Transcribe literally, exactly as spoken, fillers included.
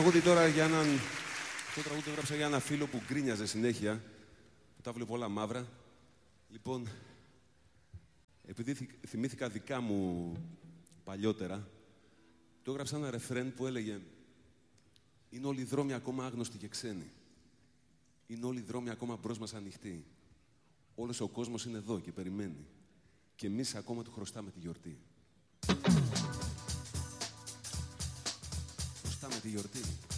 τραγούδι τώρα για έναν... Αυτό το τραγούδι το έγραψα για ένα φίλο που γκρίνιαζε συνέχεια, που τα βλέπει όλα μαύρα. Λοιπόν, επειδή θυμήθηκα δικά μου παλιότερα, του έγραψα ένα ρεφρέν που έλεγε «Είναι όλοι οι δρόμοι ακόμα άγνωστοι και ξένοι. Είναι όλοι οι δρόμοι ακόμα μπρος μας ανοιχτοί. Όλος ο κόσμος είναι εδώ και περιμένει. Και εμείς ακόμα του χρωστάμε τη γιορτή». Χρωστάμε τη γιορτή.